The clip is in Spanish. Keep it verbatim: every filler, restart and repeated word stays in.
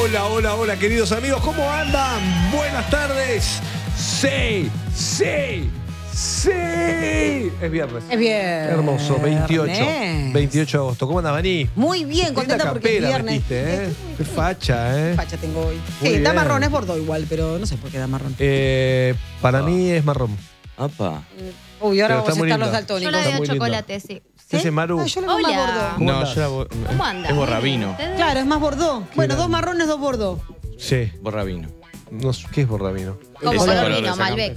Hola, hola, hola, queridos amigos, ¿cómo andan? Buenas tardes. Sí, sí, sí. Es viernes. Es viernes. Hermoso, veintiocho. veintiocho de agosto. ¿Cómo andas, Vani? Muy bien, contenta Linda porque es campera viernes. metiste, ¿eh? Qué facha, ¿eh? Qué facha tengo hoy. Muy Sí, da bien. marrón, es bordeaux igual, pero no sé por qué da marrón. Eh, para mí es marrón. Apa. Uy, ahora pero está vamos a muy estar linda. los Yo daltónicos. la Está veo muy linda. chocolate, sí. ¿Qué hace Maru? Ah, yo le veo más Hola. bordeaux. ¿Cómo No, andás? yo la vo- ¿Cómo andas? Tengo rabino. ¿Ustedes? Claro, es más bordeaux. Bueno, grande. dos marrones, dos bordeaux. Sí. Vos rabino. No sé, ¿qué es borrabino? Como Ese color color de vino, esa Malbec.